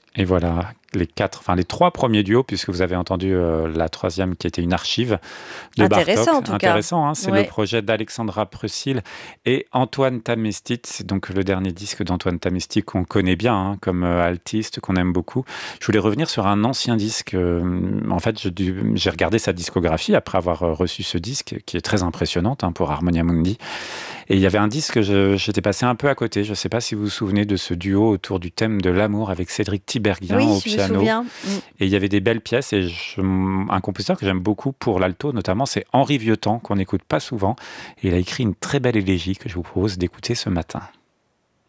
Et voilà, les trois premiers duos, puisque vous avez entendu la troisième qui était une archive de Intéressant Bartók. en tout cas. Intéressant, hein, c'est le Ouais. projet d'Alexandra Prusil et Antoine Tamestit. C'est donc le dernier disque d'Antoine Tamestit qu'on connaît bien, hein, comme altiste, qu'on aime beaucoup. Je voulais revenir sur un ancien disque. En fait, j'ai regardé sa discographie après avoir reçu ce disque, qui est très impressionnante, hein, pour Harmonia Mundi. Et il y avait un disque que j'étais passé un peu à côté. Je ne sais pas si vous vous souvenez de ce duo autour du thème de l'amour avec Cédric Tiberghien Oui, au je me piano. souviens. Et il y avait des belles pièces. Et un compositeur que j'aime beaucoup pour l'alto, notamment, c'est Henri Vieuxtemps, qu'on n'écoute pas souvent. Et il a écrit une très belle élégie que je vous propose d'écouter ce matin.